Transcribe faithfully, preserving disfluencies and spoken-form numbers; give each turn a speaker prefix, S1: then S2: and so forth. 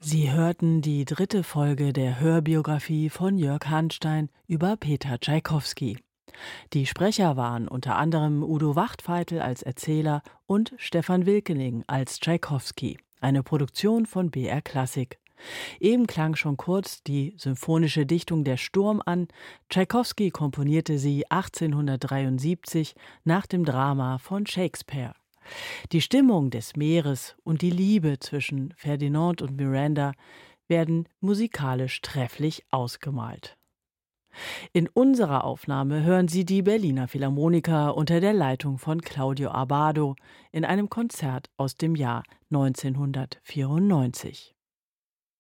S1: Sie hörten die dritte Folge der Hörbiografie von Jörg Hanstein über Peter Tschaikowski. Die Sprecher waren unter anderem Udo Wachtfeitel als Erzähler und Stefan Wilkening als Tschaikowski, eine Produktion von B R Klassik. Eben klang schon kurz die symphonische Dichtung Der Sturm an. Tschaikowski komponierte sie achtzehnhundertdreiundsiebzig nach dem Drama von Shakespeare. Die Stimmung des Meeres und die Liebe zwischen Ferdinand und Miranda werden musikalisch trefflich ausgemalt. In unserer Aufnahme hören Sie die Berliner Philharmoniker unter der Leitung von Claudio Abbado in einem Konzert aus dem Jahr neunzehnhundertvierundneunzig.